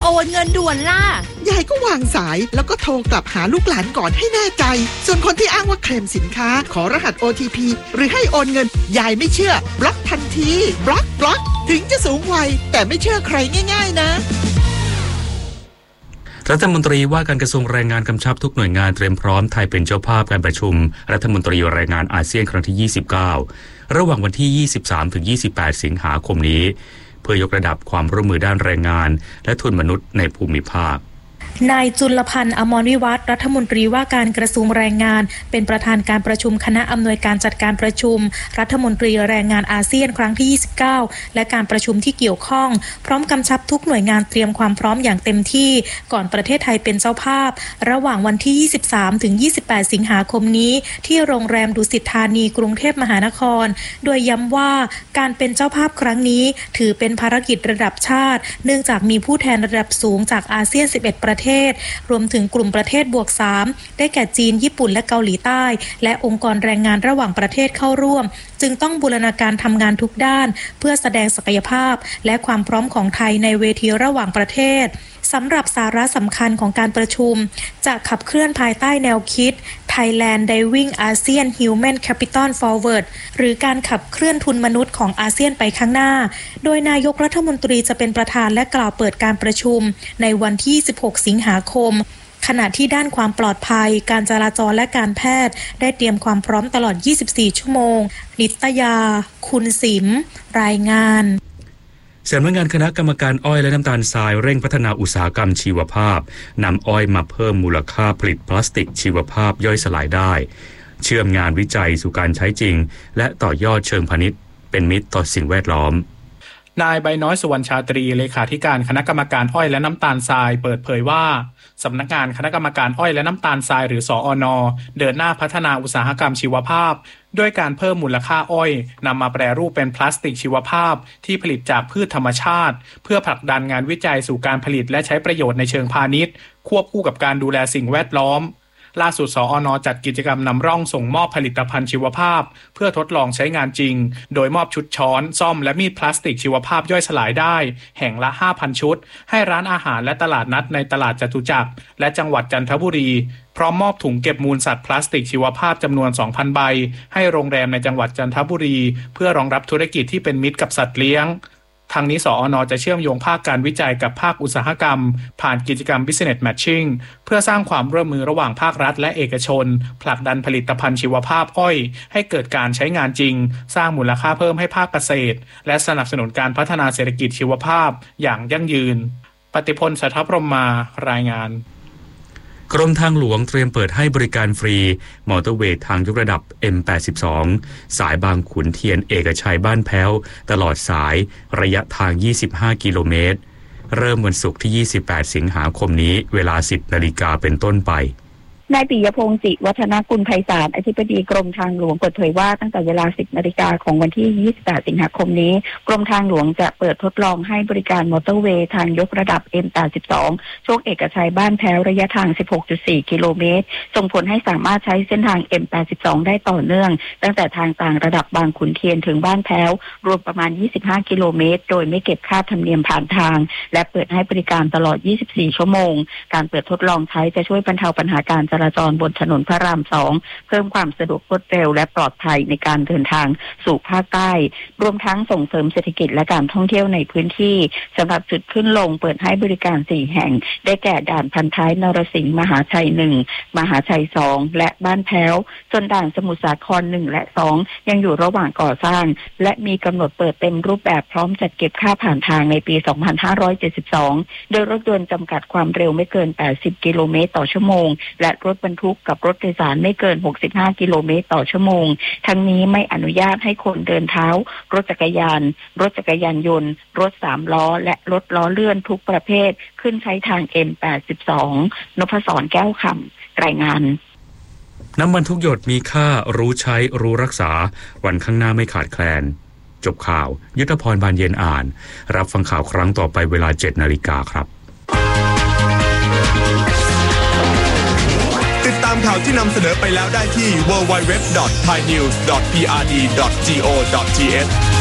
อนเงินด่วนล่ะยายก็วางสายแล้วก็โทรกลับหาลูกหลานก่อนให้แน่ใจส่วนคนที่อ้างว่าเคลมสินค้าขอรหัส OTP หรือให้โอนเงินยายไม่เชื่อบล็อกทันทีบล็อกถึงจะสูงวัยแต่ไม่เชื่อใครง่ายๆนะรัฐมนตรีว่าการกระทรวงแรงงานกำชับทุกหน่วยงานเตรียมพร้อมไทยเป็นเจ้าภาพการประชุมรัฐมนตรีแรงงานอาเซียนครั้งที่29ระหว่างวันที่23-28สิงหาคมนี้เพื่อยกระดับความร่วมมือด้านแรงงานและทุนมนุษย์ในภูมิภาคนายจุลพันธ์อมรวิวัฒน์รัฐมนตรีว่าการกระทรวงแรงงานเป็นประธานการประชุมคณะอำนวยการจัดการประชุมรัฐมนตรีแรงงานอาเซียนครั้งที่29และการประชุมที่เกี่ยวข้องพร้อมกำชับทุกหน่วยงานเตรียมความพร้อมอย่างเต็มที่ก่อนประเทศไทยเป็นเจ้าภาพระหว่างวันที่23-28สิงหาคมนี้ที่โรงแรมดุสิตธานีกรุงเทพมหานครโดยย้ำว่าการเป็นเจ้าภาพครั้งนี้ถือเป็นภารกิจระดับชาติเนื่องจากมีผู้แทนระดับสูงจากอาเซียน11ประเทศรวมถึงกลุ่มประเทศบวก3ได้แก่จีนญี่ปุ่นและเกาหลีใต้และองค์กรแรงงานระหว่างประเทศเข้าร่วมจึงต้องบูรณาการทำงานทุกด้านเพื่อแสดงศักยภาพและความพร้อมของไทยในเวทีระหว่างประเทศสำหรับสาระสำคัญของการประชุมจะขับเคลื่อนภายใต้แนวคิด Thailand Driving ASEAN Human Capital Forward หรือการขับเคลื่อนทุนมนุษย์ของอาเซียนไปข้างหน้าโดยนายกรัฐมนตรีจะเป็นประธานและกล่าวเปิดการประชุมในวันที่16สิงหาคมขณะที่ด้านความปลอดภัยการจราจรและการแพทย์ได้เตรียมความพร้อมตลอด24ชั่วโมงนิตยาคุณสิมรายงานสำนักงานคณะกรรมการอ้อยและน้ำตาลทรายเร่งพัฒนาอุตสาหกรรมชีวภาพนำอ้อยมาเพิ่มมูลค่าผลิตพลาสติกชีวภาพย่อยสลายได้เชื่อมงานวิจัยสู่การใช้จริงและต่อยอดเชิงพาณิชย์เป็นมิตรต่อสิ่งแวดล้อมนายใบน้อยสุวรรณชาตรีเลขาธิการคณะกรรมการอ้อยและน้ำตาลทรายเปิดเผยว่าสำนักงานคณะกรรมการอ้อยและน้ำตาลทรายหรือสอน.เดินหน้าพัฒนาอุตสาหกรรมชีวภาพด้วยการเพิ่มมูลค่าอ้อยนำมาแปรรูปเป็นพลาสติกชีวภาพที่ผลิตจากพืชธรรมชาติเพื่อผลักดันงานวิจัยสู่การผลิตและใช้ประโยชน์ในเชิงพาณิชย์ควบคู่กับการดูแลสิ่งแวดล้อมล่าสุดสอน.จัดกิจกรรมนำร่องส่งมอบผลิตภัณฑ์ชีวภาพเพื่อทดลองใช้งานจริงโดยมอบชุดช้อนซ่อมและมีดพลาสติกชีวภาพย่อยสลายได้แห่งละ 5,000 ชุดให้ร้านอาหารและตลาดนัดในตลาดจตุจักรและจังหวัดจันทบุรีพร้อมมอบถุงเก็บมูลสัตว์พลาสติกชีวภาพจำนวน 2,000 ใบให้โรงแรมในจังหวัดจันทบุรีเพื่อรองรับธุรกิจที่เป็นมิตรกับสัตว์เลี้ยงทางนี้สอน.จะเชื่อมโยงภาคการวิจัยกับภาคอุตสาหกรรมผ่านกิจกรรม Business Matching เพื่อสร้างความร่วมมือระหว่างภาครัฐและเอกชนผลักดันผลิตภัณฑ์ชีวภาพอ้อยให้เกิดการใช้งานจริงสร้างมูลค่าเพิ่มให้ภาคเกษตรและสนับสนุนการพัฒนาเศรษฐกิจชีวภาพอย่างยั่งยืนปฏิพล สัทธพรหมารายงานกรมทางหลวงเตรียมเปิดให้บริการฟรีมอเตอร์เวย์ทางยกระดับ M82 สายบางขุนเทียนเอกชัยบ้านแพ้วตลอดสายระยะทาง25กิโลเมตรเริ่มวันศุกร์ที่28สิงหาคมนี้เวลา 10 นาฬิกาเป็นต้นไปนายปิยพงษ์จิวัฒนกุลไพศาลอธิบดีกรมทางหลวงเปิดเผยว่าตั้งแต่เวลา 10 นาฬิกาของวันที่28สิงหาคมนี้กรมทางหลวงจะเปิดทดลองให้บริการมอเตอร์เวย์ทางยกระดับ M82 ช่วงเอกชัยบ้านแพ้วระยะทาง 16.4 กิโลเมตรส่งผลให้สามารถใช้เส้นทาง M82 ได้ต่อเนื่องตั้งแต่ทางต่างระดับบางขุนเทียนถึงบ้านแพ้วรวมประมาณ25กิโลเมตรโดยไม่เก็บค่าธรรมเนียมผ่านทางและเปิดให้บริการตลอด24ชั่วโมงการเปิดทดลองใช้จะช่วยบรรเทาปัญหาการจราจรบนถนนพระราม2เพิ่มความสะดวกรวดเร็วและปลอดภัยในการเดินทางสู่ภาคใต้รวมทั้งส่งเสริมเศรษฐกิจและการท่องเที่ยวในพื้นที่สำหรับจุดขึ้นลงเปิดให้บริการ4แห่งได้แก่ด่านพันท้ายนรสิงห์มหาชัย1มหาชัย2และบ้านแพ้วส่วนด่านสมุทรสาคร1และ2ยังอยู่ระหว่างก่อสร้างและมีกำหนดเปิดเต็มรูปแบบพร้อมจัดเก็บค่าผ่านทางในปี2572โดยรถยนต์จำกัดความเร็วไม่เกิน80กิโลเมตรต่อชั่วโมงและรถบรรทุกกับรถโดยสารไม่เกิน65กิโลเมตรต่อชั่วโมงทั้งนี้ไม่อนุญาตให้คนเดินเท้ารถจักรยานยนต์รถ3ล้อและรถล้อเลื่อนทุกประเภทขึ้นใช้ทาง M82 นพศรแก้วคำรายงานน้ำมันทุกหยดมีค่ารู้ใช้รู้รักษาวันข้างหน้าไม่ขาดแคลนจบข่าวยุทธพรบานเย็นอ่านรับฟังข่าวครั้งต่อไปเวลา 7 นาฬิกาครับติดตามข่าวที่นำเสนอไปแล้วได้ที่ www.thainews.prd.go.th